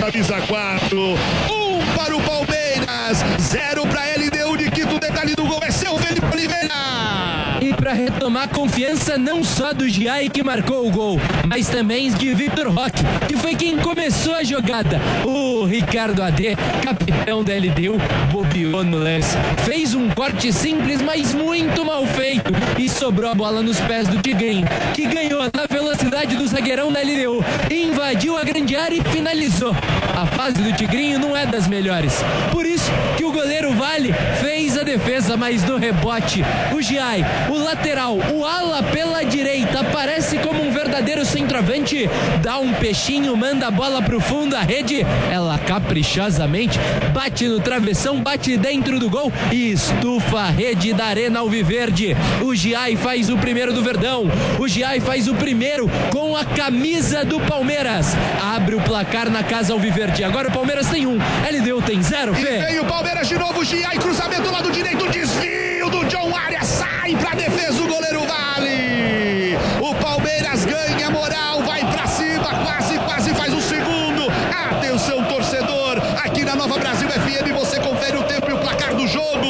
camisa 4. 1 para o Palmeiras, 0 para LDU de Quito. Detalhe do gol é seu, Felipe Oliveira. E para retomar confiança não só do Giai que marcou o gol, mas também de Vitor Roque, que foi quem começou a jogada. O Ricardo AD, capitão da LDU, bobeou no lance. Fez um corte simples, mas muito mal feito, e sobrou a bola nos pés do Tigrinho, que ganhou na velocidade do zagueirão da LDU, invadiu a grande área e finalizou. A fase do Tigrinho não é das melhores, por isso que o goleiro Vale fez a defesa, mas no rebote o Giai, o lateral, o ala pela direita, aparece como um verdadeiro centroavante, dá um peixinho, manda a bola pro fundo, a rede, ela caprichosamente bate no travessão, bate dentro do gol e estufa a rede da Arena Alviverde. O Giai faz o primeiro do Verdão, o Giai faz o primeiro com a camisa do Palmeiras, abre o placar na casa Alviverde. Agora o Palmeiras tem 1, LDU tem 0, Fê. E vem o Palmeiras de novo, Giai, cruzamento do lado direito, desvio do John Arias, sai pra defesa o goleiro Vale. O Palmeiras ganha moral, vai pra cima, quase faz o segundo. Atenção, torcedor, aqui na Nova Brasil FM você confere o tempo e o placar do jogo.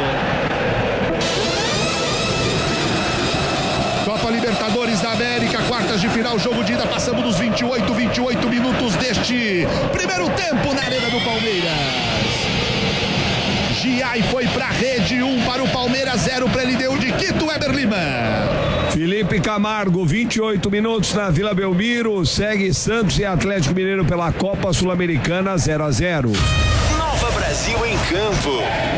Copa Libertadores da América, quartas de final, jogo de ida, passamos dos 28 minutos deste primeiro tempo na Arena do Palmeiras. Giai foi pra rede, 1 para o Palmeiras, 0 para LDU de Quito, Weber Lima. Felipe Camargo, 28 minutos na Vila Belmiro, segue Santos e Atlético Mineiro pela Copa Sul-Americana, 0-0. Nova Brasil em campo.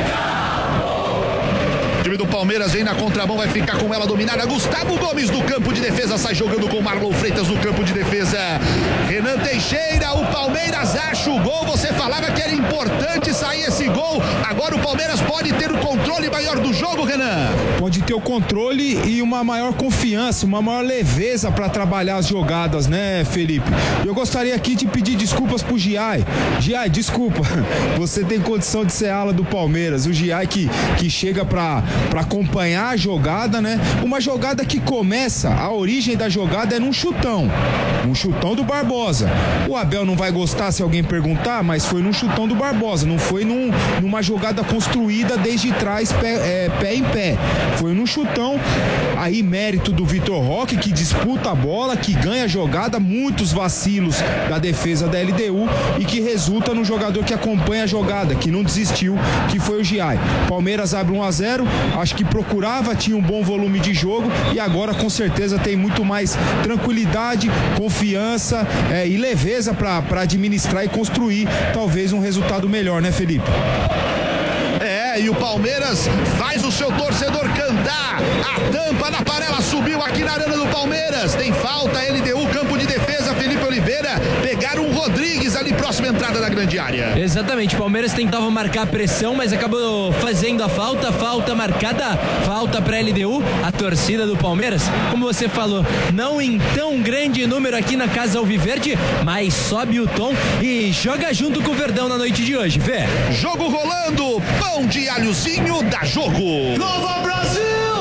O time do Palmeiras vem na contramão, vai ficar com ela dominada. Gustavo Gomes do campo de defesa, sai jogando com Marlon Freitas no campo de defesa. Renan Teixeira, o Palmeiras acha o gol. Você falava que era importante sair esse gol. Agora o Palmeiras pode ter o controle maior do jogo, Renan. Pode ter o controle e uma maior confiança, uma maior leveza para trabalhar as jogadas, né, Felipe? Eu gostaria aqui de pedir desculpas pro Giai. Giai, desculpa. Você tem condição de ser ala do Palmeiras. O Giai que chega para acompanhar a jogada, né? Uma jogada que começa, a origem da jogada é num chutão. Um chutão do Barbosa. O Abel não vai gostar se alguém perguntar, mas foi num chutão do Barbosa, não foi numa jogada construída desde trás, pé em pé. Foi num chutão. Aí mérito do Vitor Roque, que disputa a bola, que ganha a jogada, muitos vacilos da defesa da LDU e que resulta no jogador que acompanha a jogada, que não desistiu, que foi o Giai. Palmeiras abre 1-0, acho que procurava, tinha um bom volume de jogo e agora com certeza tem muito mais tranquilidade, confiança e leveza para administrar e construir talvez um resultado melhor, né, Felipe? E o Palmeiras faz o seu torcedor cantar. A tampa na panela subiu aqui na Arena do Palmeiras. Tem falta, LDU, campo de defesa, Felipe Oliveira. Pegaram o Rodrigues ali, próxima entrada da grande área. Exatamente, o Palmeiras tentava marcar a pressão, mas acabou fazendo a falta marcada, falta para LDU. A torcida do Palmeiras, como você falou, não em tão grande número aqui na Casa Alviverde, mas sobe o tom e joga junto com o Verdão na noite de hoje, Vê. Jogo rolando, pão de alhozinho da jogo. Nova Brasil!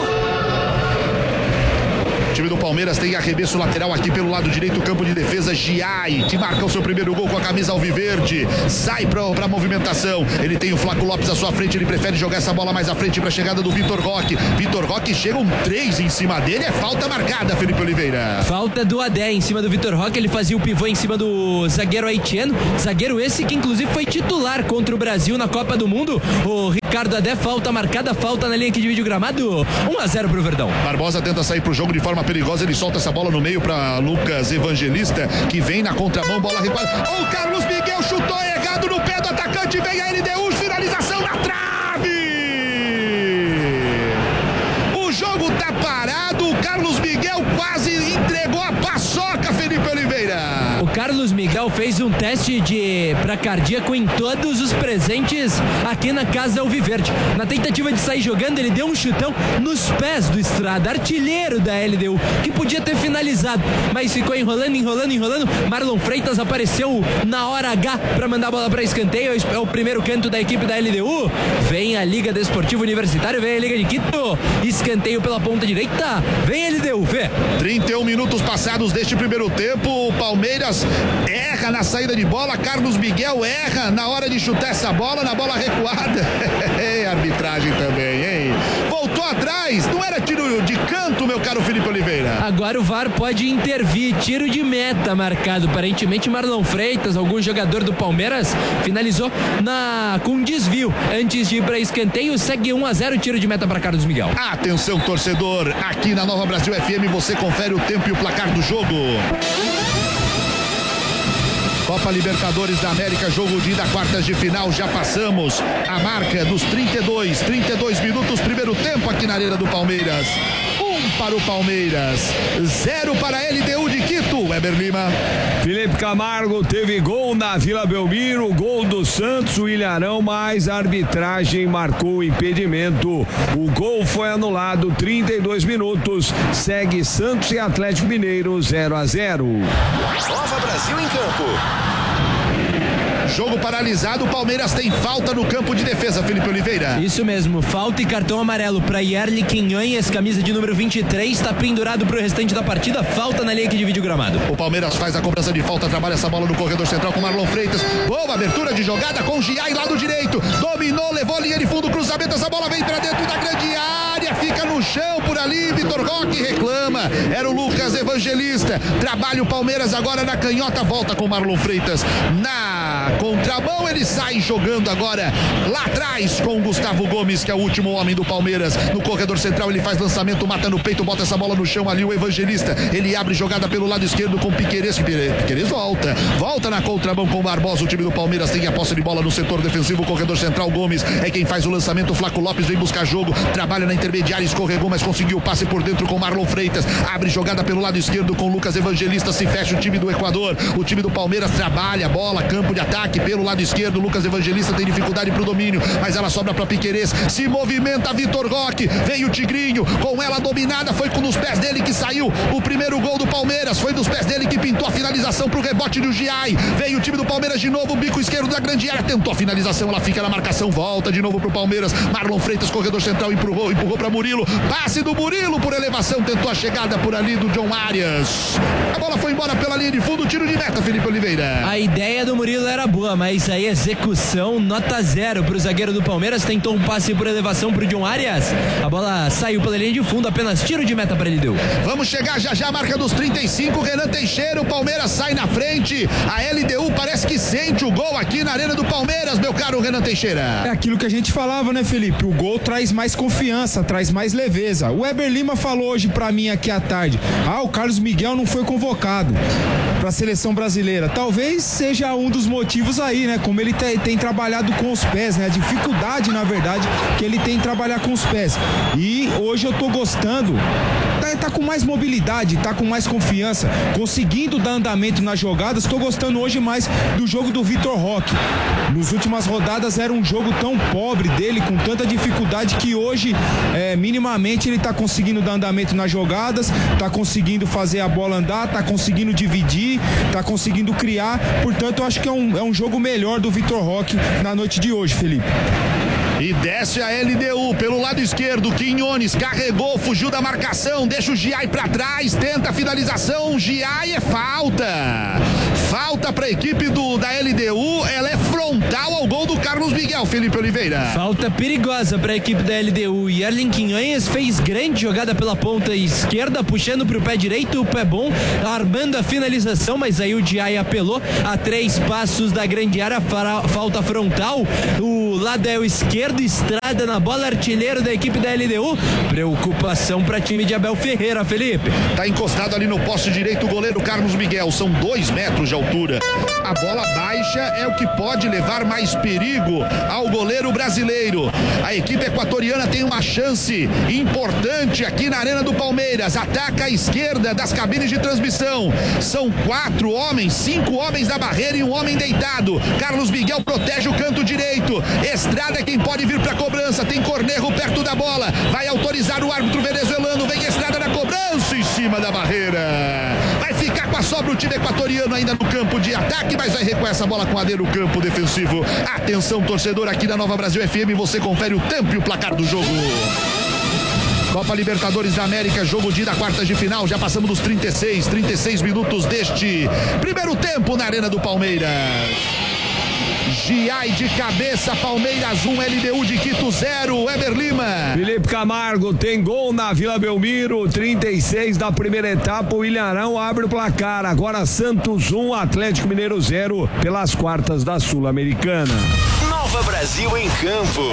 O time do Palmeiras tem arremesso lateral aqui pelo lado direito, campo de defesa, Giai, que marca o seu primeiro gol com a camisa alviverde, sai pra movimentação, ele tem o Flaco Lopes à sua frente, ele prefere jogar essa bola mais à frente pra chegada do Vitor Roque. Vitor Roque chega 3 em cima dele, é falta marcada, Felipe Oliveira. Falta do Adé em cima do Vitor Roque, ele fazia o pivô em cima do zagueiro haitiano, zagueiro esse que inclusive foi titular contra o Brasil na Copa do Mundo, o Ricardo Adé, falta marcada, falta na linha que divide o gramado, 1-0 pro Verdão. Barbosa tenta sair pro jogo de forma perigosa, ele solta essa bola no meio para Lucas Evangelista, que vem na contramão, bola recuada. O Carlos Miguel chutou errado no pé do atacante, vem a LDU, finalização na trave. O jogo tá parado, o Carlos Miguel quase entregou a paçoca, Felipe Oliveira. O Carlos Miguel fez um teste para cardíaco em todos os presentes aqui na Casa Alviverde. Na tentativa de sair jogando, ele deu um chutão nos pés do Estrada, artilheiro da LDU, que podia ter finalizado, mas ficou enrolando. Marlon Freitas apareceu na hora H para mandar a bola para escanteio. É o primeiro canto da equipe da LDU. Vem a Liga Desportiva Universitária, vem a Liga de Quito, escanteio pela ponta direita, vem a LDU, vê. 31 minutos passados deste primeiro tempo, o Palmeiras erra na saída de bola, Carlos Miguel erra na hora de chutar essa bola, na bola recuada. Arbitragem também, hein? Voltou atrás, não era tiro de canto, meu caro Felipe Oliveira. Agora o VAR pode intervir, tiro de meta marcado, aparentemente Marlon Freitas, algum jogador do Palmeiras, finalizou com desvio, antes de ir para escanteio, segue 1-0, tiro de meta para Carlos Miguel. Atenção, torcedor, aqui na Nova Brasil FM você confere o tempo e o placar do jogo. Copa Libertadores da América, jogo de ida, quartas de final, já passamos a marca dos 32 minutos, primeiro tempo aqui na Arena do Palmeiras. 1 para o Palmeiras, 0 para a LDU de Quito, Weber Lima. Felipe Camargo teve gol na Vila Belmiro, gol do Santos, o Ilharão, mas a arbitragem marcou o impedimento. O gol foi anulado, 32 minutos, segue Santos e Atlético Mineiro 0-0. Nova Brasil em campo. Jogo paralisado, o Palmeiras tem falta no campo de defesa, Felipe Oliveira. Isso mesmo, falta e cartão amarelo para Yerli Quinhões, camisa de número 23, está pendurado para o restante da partida, falta na linha que divide o gramado. O Palmeiras faz a cobrança de falta, trabalha essa bola no corredor central com Marlon Freitas, boa abertura de jogada com Giai, lado direito, dominou, levou a linha de fundo, cruzamento, essa bola vem para dentro da grande área, fica no chão por ali, Vitor Roque reclama, era o Lucas Evangelista, trabalha o Palmeiras agora na canhota, volta com Marlon Freitas, na contramão, ele sai jogando agora lá atrás com o Gustavo Gomes, que é o último homem do Palmeiras, no corredor central, ele faz lançamento, mata no peito, bota essa bola no chão ali, o Evangelista, ele abre jogada pelo lado esquerdo com Piquerez volta na contramão com o Barbosa, o time do Palmeiras tem a posse de bola no setor defensivo, o corredor central, Gomes é quem faz o lançamento, o Flaco Lopes vem buscar jogo, trabalha na intermediária, escorregou, mas conseguiu o passe por dentro com Marlon Freitas, abre jogada pelo lado esquerdo com Lucas Evangelista, se fecha o time do Equador, o time do Palmeiras trabalha, bola, campo de ataque pelo lado esquerdo, Lucas Evangelista tem dificuldade pro domínio, mas ela sobra pra Piquerez, se movimenta Vitor Roque, vem o Tigrinho, com ela dominada, foi com os pés dele que saiu o primeiro gol do Palmeiras, foi dos pés dele que pintou a finalização pro rebote do Giai, veio o time do Palmeiras de novo, bico esquerdo da grande área, tentou a finalização, ela fica na marcação, volta de novo pro Palmeiras, Marlon Freitas, corredor central, empurrou pra Murilo, passe do Murilo por elevação, tentou a chegada por ali do John Arias, a bola foi embora pela linha de fundo, tiro de meta, Felipe Oliveira. A ideia do Murilo era boa, mas aí execução nota 0 pro zagueiro do Palmeiras, tentou um passe por elevação pro John Arias, a bola saiu pela linha de fundo, apenas tiro de meta para ele deu. Vamos chegar já a marca dos 35, Renan Teixeira, o Palmeiras sai na frente, a LDU parece que sente o gol aqui na Arena do Palmeiras, meu caro Renan Teixeira. É aquilo que a gente falava, né, Felipe? O gol traz mais confiança, traz mais leveza. O Weber Lima falou hoje pra mim aqui à tarde, o Carlos Miguel não foi convocado pra seleção brasileira. Talvez seja um dos motivos aí, né? Como ele tem trabalhado com os pés, né? A dificuldade, na verdade, que ele tem em trabalhar com os pés. E hoje eu tô gostando, tá com mais mobilidade, tá com mais confiança, conseguindo dar andamento nas jogadas. Tô gostando hoje mais do jogo do Vitor Roque. Nas últimas rodadas era um jogo tão pobre dele, com tanta dificuldade, que hoje, minimamente, ele tá conseguindo dar andamento nas jogadas, tá conseguindo fazer a bola andar, tá conseguindo dividir, tá conseguindo criar. Portanto, eu acho que é um jogo melhor do Vitor Roque na noite de hoje, Felipe. E desce a LDU pelo lado esquerdo, Quinhones carregou, fugiu da marcação, deixa o Giai pra trás, tenta a finalização, Giai é falta pra equipe da LDU, ela é frontal ao gol do Carlos Miguel, Felipe Oliveira. Falta perigosa pra equipe da LDU, Yerlin Quinhões fez grande jogada pela ponta esquerda, puxando pro pé direito, o pé bom, armando a finalização, mas aí o Giai apelou a 3 passos da grande área, falta frontal, o lado é o esquerdo, Estrada na bola, artilheiro da equipe da LDU, preocupação para time de Abel Ferreira, Felipe. Tá encostado ali no poste direito o goleiro Carlos Miguel, são 2 metros de altura, a bola baixa é o que pode levar mais perigo ao goleiro brasileiro. A equipe equatoriana tem uma chance importante aqui na Arena do Palmeiras, ataca a esquerda das cabines de transmissão, são 4 homens, 5 homens na barreira e 1 homem deitado, Carlos Miguel protege o canto direito, Estrada é quem pode vir pra cobrança, tem Cornejo perto da bola, vai autorizar o árbitro venezuelano, vem Estrada na cobrança em cima da barreira, vai ficar com a sobra o time equatoriano ainda no campo de ataque, mas vai recuar essa bola com a no campo defensivo. Atenção, torcedor, aqui da Nova Brasil FM, você confere o tempo e o placar do jogo. Copa Libertadores da América, jogo de ida, quartas de final, já passamos dos 36 minutos deste primeiro tempo na Arena do Palmeiras. Giai de cabeça, Palmeiras 1, LDU de Quito 0, Weber Lima. Felipe Camargo tem gol na Vila Belmiro, 36 da primeira etapa, o Ilharão abre o placar, agora Santos 1, Atlético Mineiro 0, pelas quartas da Sul-Americana. Nova Brasil em campo.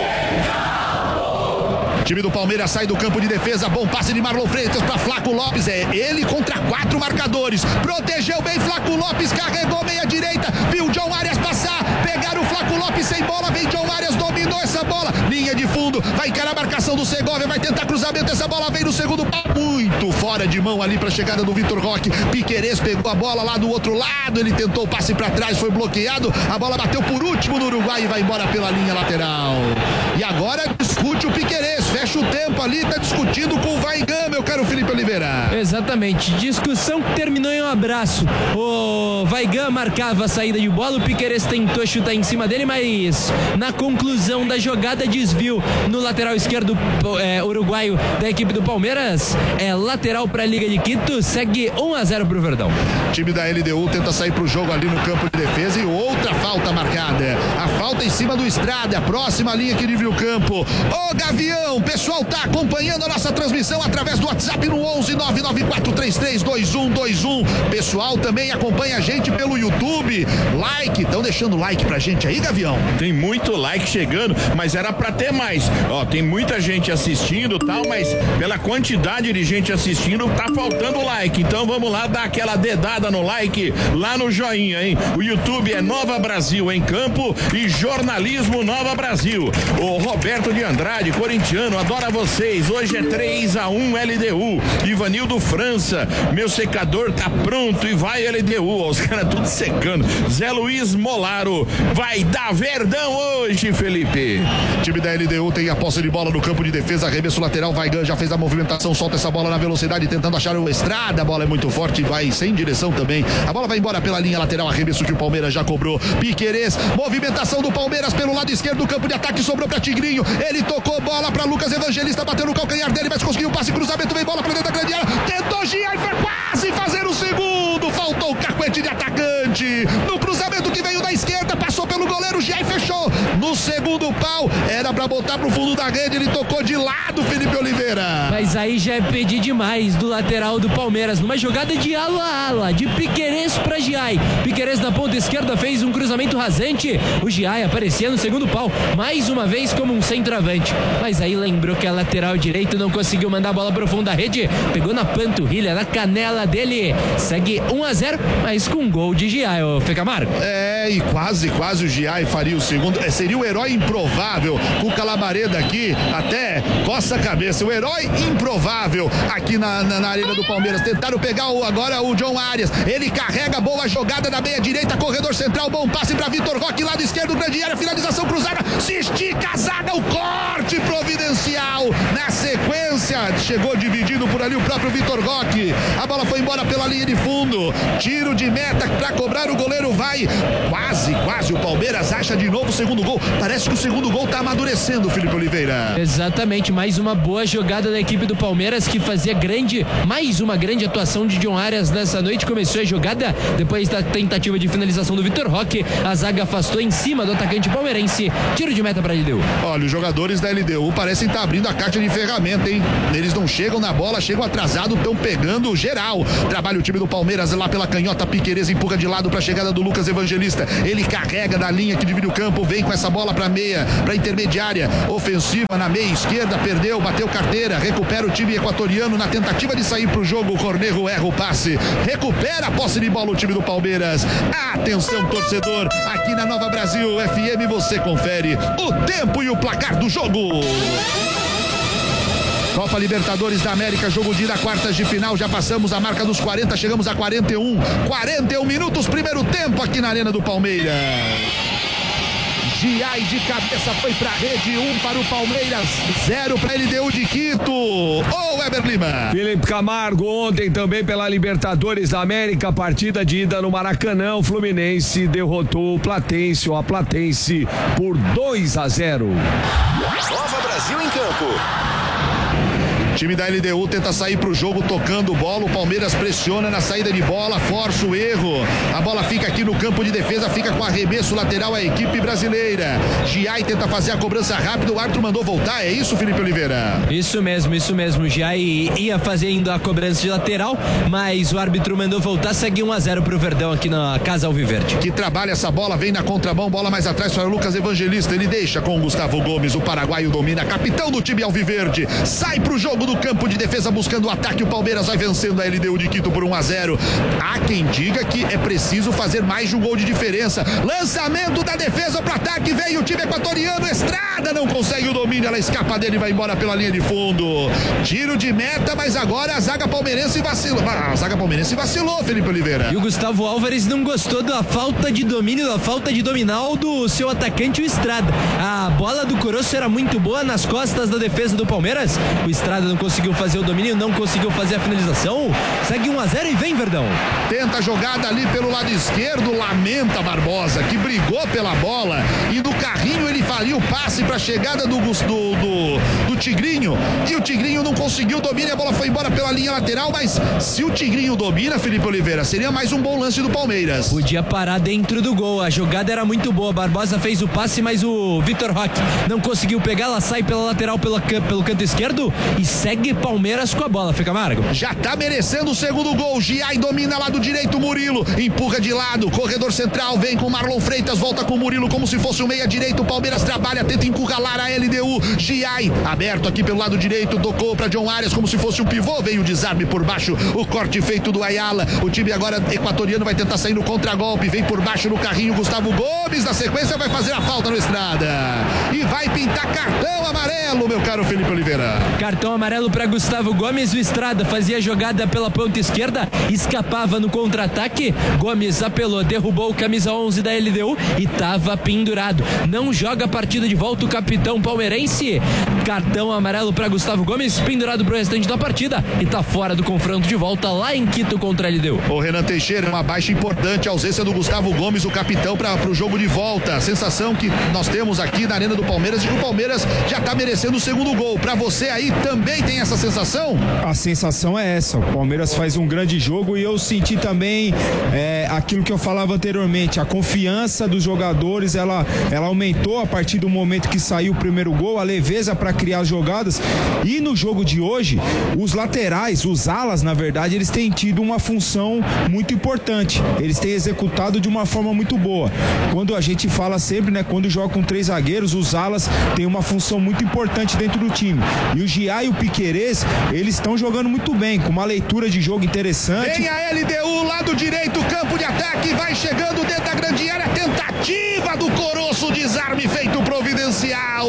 Time do Palmeiras sai do campo de defesa, bom passe de Marlon Freitas para Flaco Lopes, é ele contra 4 marcadores, protegeu bem Flaco Lopes, carregou meia direita, viu John Arias passar, pegaram o Flaco Lopes sem bola, vem John Arias, dominou essa bola, linha de fundo, vai encarar a marcação do Segovia, vai tentar cruzamento, essa bola vem no segundo pau, muito fora de mão ali para a chegada do Vitor Roque, Piquerez pegou a bola lá do outro lado, ele tentou o passe para trás, foi bloqueado, a bola bateu por último no Uruguai e vai embora pela linha lateral. E agora discute o Piquerez, fecha o tempo ali, tá discutindo com o Vaigão, meu caro Felipe Oliveira. Exatamente, discussão que terminou em um abraço. O Vaigão marcava a saída de bola, o Piquerez tentou chutar em cima dele, mas na conclusão da jogada, desvio no lateral esquerdo uruguaio da equipe do Palmeiras, é lateral para a Liga de Quito, segue 1-0 pro Verdão. O time da LDU tenta sair pro jogo ali no campo de defesa e outra falta marcada. A falta em cima do Estrada, a próxima linha que divide o campo. Ô Gavião, o pessoal tá acompanhando a nossa transmissão através do WhatsApp no 11-99433-2121. Pessoal também acompanha a gente pelo YouTube. Like, estão deixando like pra gente aí, Gavião? Tem muito like chegando, mas era pra ter mais. Ó, tem muita gente assistindo e tal, mas pela quantidade de gente assistindo, tá faltando like. Então vamos lá dar aquela dedada no like, lá no joinha, hein? O YouTube é Nova Brasil em campo e Jornalismo Nova Brasil. O Roberto de Andrade, corintiano, adora vocês. Hoje é 3-1 LDU. Ivanildo França, meu secador tá pronto e vai LDU. Ó, os caras tudo secando. Zé Luiz Molaro, vai dar Verdão hoje, Felipe. O time da LDU tem a posse de bola no campo de defesa, arremesso lateral, Vaigão já fez a movimentação, solta essa bola na velocidade, tentando achar o Estrada, a bola é muito forte, vai sem direção também, a bola vai embora pela linha lateral, arremesso que o Palmeiras já cobrou, Piquerez, movimentação do Palmeiras pelo lado esquerdo do campo de ataque, sobrou pra Tigrinho, ele tocou bola pra Lucas Evangelista, bateu no calcanhar dele, mas conseguiu o passe, cruzamento, vem bola pra dentro da grande área, tentou girar e foi quase fazer o segundo, faltou o cacuete de atacante, no cruzamento que veio da esquerda, passou pelo goleiro, Giai fechou, no segundo pau, era pra botar pro fundo da rede, ele tocou de lado, Felipe Oliveira. Mas aí já é pedir demais do lateral do Palmeiras, numa jogada de ala a ala, de Piquerez pra Giai. Piquerez na ponta esquerda fez um cruzamento rasante, o Giai aparecia no segundo pau, mais uma vez como um centroavante. Mas aí lembrou que a lateral direito não conseguiu mandar a bola pro fundo da rede, pegou na panturrilha, na canela dele, segue 1-0, mas com gol de Giai, ô Fê Camargo. É, e quase o Giai faria o segundo, seria o herói improvável, com o Calabareda aqui, até coça a cabeça, o herói improvável aqui na arena do Palmeiras, tentaram pegar agora o John Arias, ele carrega, boa jogada na meia direita, corredor central, bom passe para Vitor Roque, lado esquerdo, grande área, finalização cruzada, se estica a zaga, o corte providencial, na sequência, chegou dividido por ali o próprio Vitor Roque, a bola foi embora pela linha de fundo, tiro de meta para cobrar, o goleiro vai, quase o Palmeiras acha de novo o segundo gol, parece que o segundo gol tá amadurecendo, Felipe Oliveira. Exatamente, mais uma boa jogada da equipe do Palmeiras que fazia mais uma grande atuação de John Arias nessa noite, começou a jogada depois da tentativa de finalização do Vitor Roque, a zaga afastou em cima do atacante palmeirense, tiro de meta para a LDU. Olha, os jogadores da LDU parecem estar abrindo a caixa de ferramenta, hein? Eles não chegam na bola, chegam atrasados, estão pegando geral. Trabalha o time do Palmeiras lá pela canhota, Piquerez empurra de lado para a chegada do Lucas Evangelista, ele carrega na linha que divide o campo, vem com essa bola para meia, para intermediária, ofensiva na meia esquerda, perdeu, bateu carteira, recupera o time equatoriano na tentativa de sair pro jogo, o Cornejo erra o passe, recupera a posse de bola o time do Palmeiras. Atenção, torcedor, aqui na Nova Brasil FM você confere o tempo e o placar do jogo. Copa Libertadores da América, jogo de ida, quartas de final, já passamos a marca dos 40, chegamos a 41 minutos, primeiro tempo aqui na Arena do Palmeiras. Giai de cabeça foi pra rede, 1 para o Palmeiras, 0 para LDU de Quito. Ô Weber Lima. Felipe Camargo, ontem também pela Libertadores da América, partida de ida no Maracanã, o Fluminense derrotou o Platense por 2-0. Nova Brasil em campo. O time da LDU tenta sair pro jogo tocando bola, o Palmeiras pressiona na saída de bola, força o erro. A bola fica aqui no campo de defesa, fica com arremesso lateral a equipe brasileira. Giai tenta fazer a cobrança rápida, o árbitro mandou voltar, é isso, Felipe Oliveira? Isso mesmo. O Giai ia fazendo a cobrança de lateral, mas o árbitro mandou voltar, segue 1-0 pro Verdão aqui na Casa Alviverde. Que trabalha essa bola, vem na contramão, bola mais atrás para o Lucas Evangelista, ele deixa com o Gustavo Gomes, o paraguaio domina, capitão do time Alviverde, sai pro jogo do campo de defesa buscando o ataque, o Palmeiras vai vencendo a LDU de Quito por 1-0. Há quem diga que é preciso fazer mais de um gol de diferença. Lançamento da defesa pro ataque, vem o time equatoriano, Estrada não consegue o domínio, ela escapa dele e vai embora pela linha de fundo. Tiro de meta, mas agora a zaga palmeirense vacilou, Felipe Oliveira. E o Gustavo Álvares não gostou da falta de domínio, da falta de dominal do seu atacante, o Estrada. A bola do Coroço era muito boa nas costas da defesa do Palmeiras. O Estrada não conseguiu fazer o domínio, não conseguiu fazer a finalização. Segue 1-0 e vem Verdão. Tenta a jogada ali pelo lado esquerdo, lamenta Barbosa, que brigou pela bola e no carrinho ele faria o passe para a chegada do Tigrinho, e o Tigrinho não conseguiu o domínio, a bola foi embora pela linha lateral, mas se o Tigrinho domina, Felipe Oliveira, seria mais um bom lance do Palmeiras. Podia parar dentro do gol, a jogada era muito boa, Barbosa fez o passe, mas o Vitor Roque não conseguiu pegar, ela sai pela lateral pelo canto esquerdo e segue Palmeiras com a bola, fica Camargo. Já tá merecendo o segundo gol, Giai domina lado direito, Murilo empurra de lado, corredor central, vem com Marlon Freitas, volta com Murilo como se fosse um meia direito, o Palmeiras trabalha, tenta encurralar a LDU, Giai aberto aqui pelo lado direito, tocou pra John Arias como se fosse um pivô, veio o desarme por baixo, o corte feito do Ayala, o time agora equatoriano vai tentar sair no contragolpe, vem por baixo no carrinho, Gustavo Gomes na sequência vai fazer a falta no Estrada e vai pintar cartão amarelo, meu caro Felipe Oliveira. Cartão amarelo para Gustavo Gomes, o Estrada fazia jogada pela ponta esquerda, escapava no contra-ataque, Gomes apelou, derrubou o camisa 11 da LDU e tava pendurado, não joga a partida de volta o capitão palmeirense, cartão amarelo para Gustavo Gomes, pendurado pro restante da partida e tá fora do confronto de volta lá em Quito contra a LDU. O Renan Teixeira, uma baixa importante, a ausência do Gustavo Gomes, o capitão pro jogo de volta, a sensação que nós temos aqui na Arena do Palmeiras, de que o Palmeiras já tá merecendo o segundo gol, pra você aí também tem essa sensação? A sensação é essa, o Palmeiras faz um grande jogo e eu senti também aquilo que eu falava anteriormente, a confiança dos jogadores, ela aumentou a partir do momento que saiu o primeiro gol, a leveza para criar as jogadas, e no jogo de hoje, os laterais, os alas, na verdade, eles têm tido uma função muito importante, eles têm executado de uma forma muito boa. Quando a gente fala sempre, né, quando joga com 3 zagueiros, os alas têm uma função muito importante dentro do time, e o Giai e o Piquerez, eles estão jogando muito bem, com uma leitura de jogo interessante. Vem a LDU, lado direito, campo de ataque, vai chegando dentro da grande área, tentativa do Coroço, desarme feito providencial.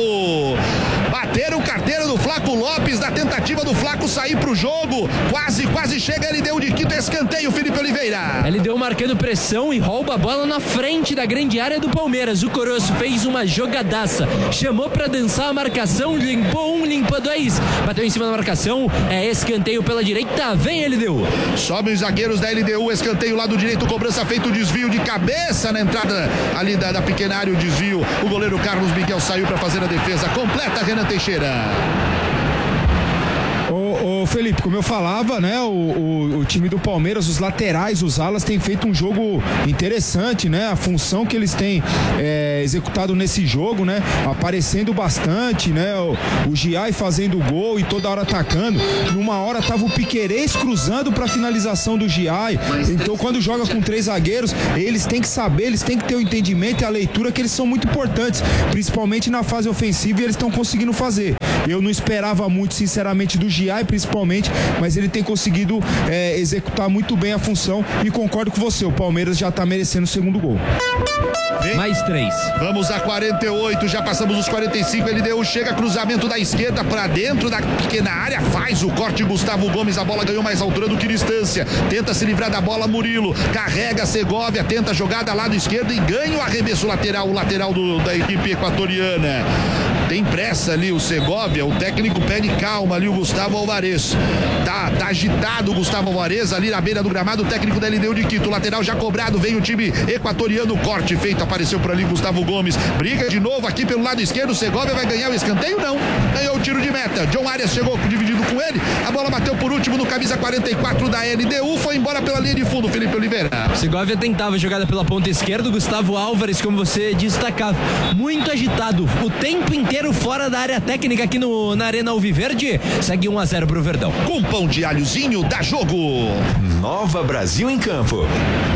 Bateram o carteiro do Flaco Lopes, na tentativa do Flaco sair pro jogo, quase chega, LDU de Quito, escanteio, Felipe Oliveira. LDU marcando pressão e rouba a bola na frente da grande área do Palmeiras, o Coroço fez uma jogadaça, chamou pra dançar a marcação, limpou um, limpa dois, bateu em cima da marcação, é escanteio pela direita, vem LDU. Sobe os zagueiros da LDU, escanteio lado direito, cobrança feito, desvio de cabeça na entrada ali da pequena área, o desvio, o goleiro Carlos Miguel saiu pra fazer a defesa, completa Renan Teixeira. Ô Felipe, como eu falava, né, o time do Palmeiras, os laterais, os alas têm feito um jogo interessante, né, a função que eles têm executado nesse jogo, né, aparecendo bastante, né, o Giai fazendo gol e toda hora atacando, numa hora tava o Piquerez cruzando pra finalização do Giai, então quando joga com 3 zagueiros, eles têm que saber, eles têm que ter o entendimento e a leitura que eles são muito importantes, principalmente na fase ofensiva, e eles estão conseguindo fazer. Eu não esperava muito, sinceramente, do Giai, principalmente, mas ele tem conseguido executar muito bem a função e concordo com você, o Palmeiras já tá merecendo o segundo gol. Mais 3. Vamos a 48, já passamos os 45, LDU chega, cruzamento da esquerda para dentro da pequena área, faz o corte Gustavo Gomes, a bola ganhou mais altura do que distância, tenta se livrar da bola Murilo, carrega Segovia, tenta a jogada lado esquerdo e ganha o arremesso lateral, o lateral da equipe equatoriana. Tem pressa ali o Segovia, o técnico pede calma ali o Gustavo Alvarez. Tá agitado o Gustavo Alvarez ali na beira do gramado, o técnico da LDU de Quito. O lateral já cobrado, vem o time equatoriano, corte feito, apareceu por ali Gustavo Gomes. Briga de novo aqui pelo lado esquerdo, o Segovia vai ganhar o escanteio? Não. Ganhou o tiro de meta. John Arias chegou dividido com ele, a bola bateu por último no camisa 44 da LDU, foi embora pela linha de fundo, Felipe Oliveira. Segovia tentava jogada pela ponta esquerda, Gustavo Álvares, como você destacava, muito agitado, o tempo inteiro fora da área técnica aqui na Arena Alviverde. Segue 1-0 pro Verdão. Com pão de alhozinho, dá jogo. Nova Brasil em campo.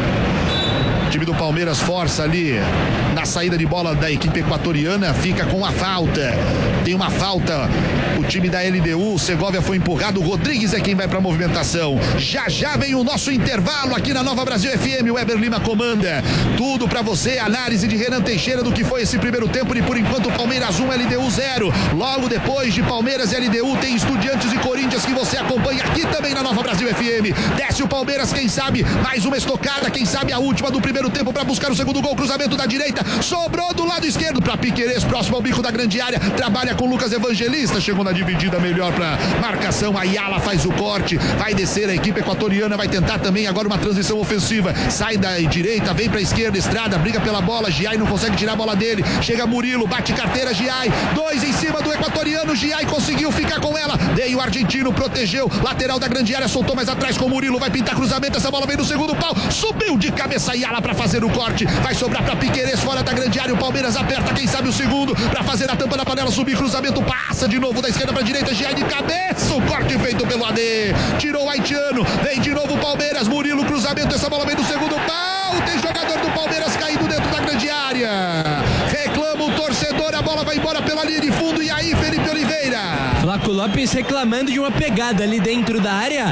O time do Palmeiras força ali na saída de bola da equipe equatoriana, fica com a falta. Tem uma falta, o time da LDU, o Segovia foi empurrado, o Rodrigues é quem vai pra movimentação. Já vem o nosso intervalo aqui na Nova Brasil FM, o Weber Lima comanda. Tudo pra você, análise de Renan Teixeira do que foi esse primeiro tempo e por enquanto Palmeiras 1, LDU 0. Logo depois de Palmeiras e LDU tem Estudiantes e Corinthians que você acompanha aqui também na Nova Brasil FM. Desce o Palmeiras, quem sabe mais uma estocada, quem sabe a última do primeiro tempo para buscar o segundo gol, cruzamento da direita, sobrou do lado esquerdo para Piquerez, próximo ao bico da grande área, trabalha com Lucas Evangelista, chegou na dividida melhor para marcação, Ayala faz o corte, vai descer a equipe equatoriana, vai tentar também agora uma transição ofensiva, sai da direita, vem para a esquerda, Estrada, briga pela bola, Giai não consegue tirar a bola dele, chega Murilo, bate carteira, Giai, 2 em cima do equatoriano, Giai conseguiu ficar com ela, veio o argentino, protegeu, lateral da grande área, soltou mais atrás com Murilo, vai pintar cruzamento, essa bola vem no segundo pau, subiu de cabeça Ayala para fazer o corte, vai sobrar para Piquerez fora da grande área, o Palmeiras aperta, quem sabe o segundo, para fazer a tampa da panela, subir, cruzamento, passa de novo da esquerda para direita, Giai de cabeça, o corte feito pelo AD, tirou o haitiano, vem de novo o Palmeiras, Murilo, cruzamento, essa bola vem no segundo pau, tem jogador do Palmeiras caído dentro da grande área, reclama o torcedor, a bola vai embora pela linha de fundo, e aí Felipe Oliveira. Flaco Lopes reclamando de uma pegada ali dentro da área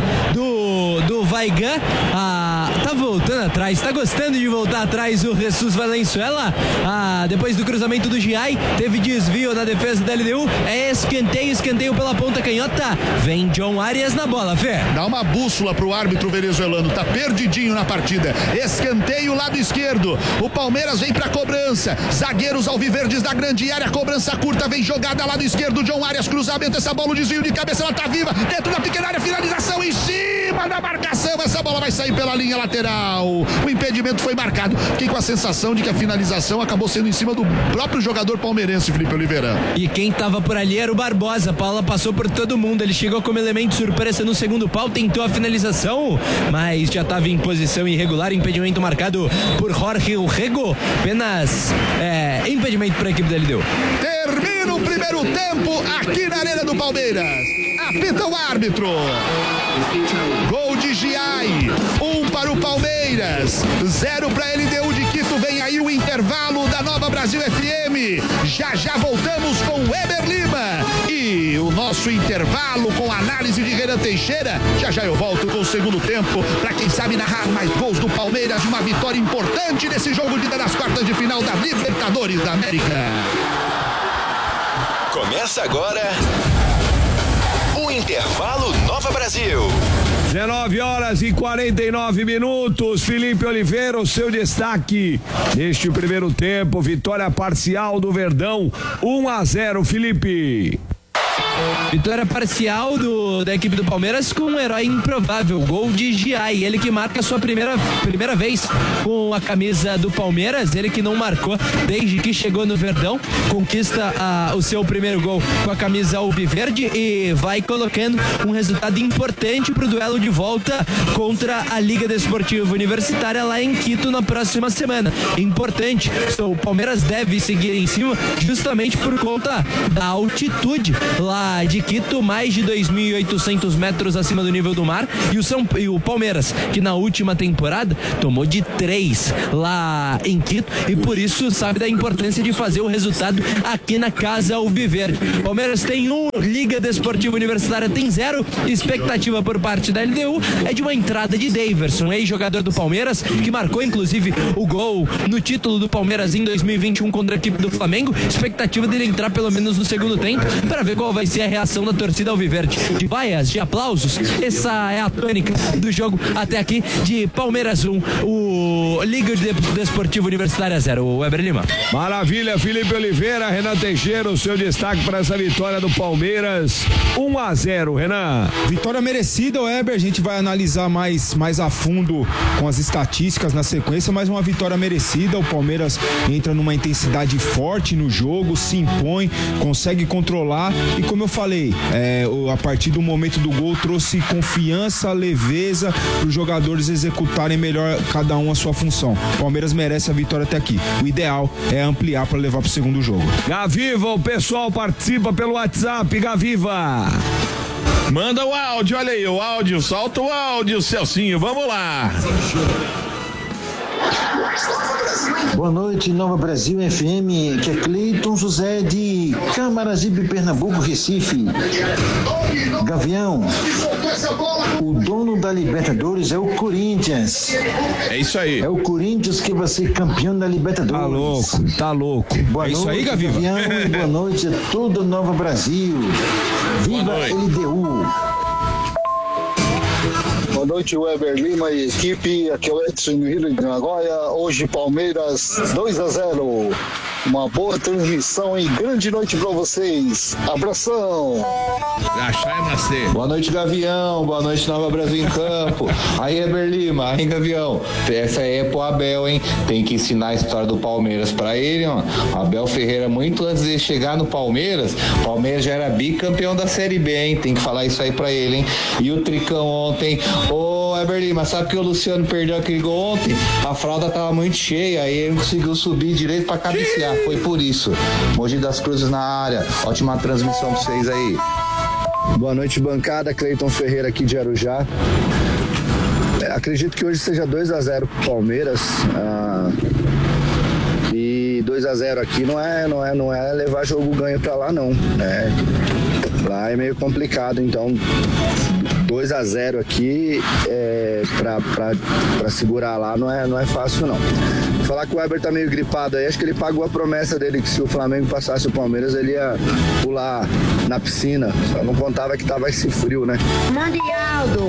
do Vaigan, tá voltando atrás, tá gostando de voltar atrás o Jesus Valenzuela, depois do cruzamento do Giai, teve desvio na defesa da LDU, é escanteio pela ponta canhota, vem John Arias na bola, Fê. Dá uma bússola pro árbitro venezuelano, tá perdidinho na partida, escanteio lado esquerdo, o Palmeiras vem pra cobrança, zagueiros alviverdes da grande área, cobrança curta, vem jogada lado esquerdo, John Arias, cruzamento, essa bola, o desvio de cabeça, ela tá viva, dentro da pequena área, finalização em cima da marcação, essa bola vai sair pela linha lateral, o impedimento foi marcado, fiquei com a sensação de que a finalização acabou sendo em cima do próprio jogador palmeirense, Felipe Oliveira. E quem tava por ali era o Barbosa, Paula passou por todo mundo, ele chegou como elemento surpresa no segundo pau, tentou a finalização, mas já estava em posição irregular, impedimento marcado por Jorge Urrego, apenas impedimento para a equipe da LDU. Termina o primeiro tempo aqui na Arena do Palmeiras, apita o árbitro, gol de Giai, 1 para o Palmeiras, 0 para a LDU de Quito, vem aí o intervalo da Nova Brasil FM, já voltamos com Weber Lima e o nosso intervalo com análise de Renan Teixeira, já eu volto com o segundo tempo, para quem sabe narrar mais gols do Palmeiras, uma vitória importante nesse jogo de ida das quartas de final da Libertadores da América. Começa agora o Intervalo Nova Brasil. 19h49, Felipe Oliveira, o seu destaque neste primeiro tempo, vitória parcial do Verdão, 1-0, Felipe. Vitória parcial da equipe do Palmeiras com um herói improvável, gol de Giai, ele que marca a sua primeira vez com a camisa do Palmeiras, ele que não marcou desde que chegou no Verdão, conquista o seu primeiro gol com a camisa alviverde e vai colocando um resultado importante para o duelo de volta contra a Liga Desportiva Universitária lá em Quito na próxima semana. Importante, o Palmeiras deve seguir em cima justamente por conta da altitude lá de Quito, mais de 2.800 metros acima do nível do mar, e o Palmeiras, que na última temporada tomou de 3 lá em Quito, e por isso sabe da importância de fazer o resultado aqui na Casa Alviverde. Palmeiras tem 1, Liga Desportiva Universitária tem 0, expectativa por parte da LDU é de uma entrada de Daverson, ex-jogador do Palmeiras, que marcou inclusive o gol no título do Palmeiras em 2021 contra a equipe do Flamengo, expectativa dele entrar pelo menos no segundo tempo, para ver qual vai ser se é a reação da torcida alviverde. De vaias, de aplausos, essa é a tônica do jogo até aqui de Palmeiras 1, o Liga Desportivo Universitária 0. O Weber Lima. Maravilha, Felipe Oliveira, Renan Teixeira, o seu destaque para essa vitória do Palmeiras, 1-0, Renan. Vitória merecida, Weber, a gente vai analisar mais a fundo com as estatísticas na sequência, mas uma vitória merecida. O Palmeiras entra numa intensidade forte no jogo, se impõe, consegue controlar e, como eu falei, a partir do momento do gol trouxe confiança, leveza para os jogadores executarem melhor cada um a sua função. O Palmeiras merece a vitória até aqui. O ideal é ampliar para levar para o segundo jogo. Gaviva, o pessoal participa pelo WhatsApp, Gaviva. Manda o áudio, olha aí, o áudio, solta o áudio, Celcinho, vamos lá. Boa noite, Nova Brasil FM, que é Cleiton José de Camaragibe, Pernambuco, Recife. Gavião, o dono da Libertadores é o Corinthians. É isso aí. É o Corinthians que vai ser campeão da Libertadores. Tá louco. Boa noite, isso aí, Gavião. E boa noite a todo o Nova Brasil. Viva LDU. Boa noite, Weber Lima e equipe. Aqui é o Edson do Rio de Nagoya. Hoje, Palmeiras 2-0. Uma boa transmissão e grande noite pra vocês. Abração. Boa noite, Gavião. Boa noite, Nova Brasil em Campo. Aí, Weber Lima. Aí, Gavião. Essa aí é pro Abel, hein? Tem que ensinar a história do Palmeiras pra ele, ó. Abel Ferreira, muito antes de chegar no Palmeiras já era bicampeão da Série B, hein? Tem que falar isso aí pra ele, hein? E o Tricão ontem. Ô, Weber Lima, sabe que o Luciano perdeu aquele gol ontem? A fralda tava muito cheia, aí ele não conseguiu subir direito pra cabecear. Foi por isso. Mogi das Cruzes na área. Ótima transmissão pra vocês aí. Boa noite, bancada. Cleiton Ferreira aqui de Arujá. Acredito que hoje seja 2-0 pro Palmeiras. E 2-0 aqui não é levar jogo ganho pra lá, não. Lá é meio complicado, então 2-0 aqui pra segurar lá não é fácil, não. Falar que o Weber tá meio gripado aí, acho que ele pagou a promessa dele que se o Flamengo passasse o Palmeiras, ele ia pular na piscina. Só não contava que tava esse frio, né? Mandialdo!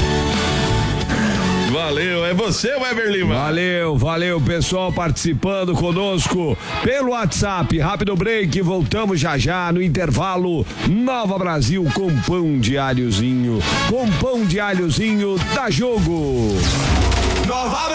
Valeu, é você, Weber Lima. Valeu, pessoal participando conosco pelo WhatsApp. Rápido break, voltamos já no intervalo. Nova Brasil com pão de alhozinho. Com pão de alhozinho, dá jogo. Nova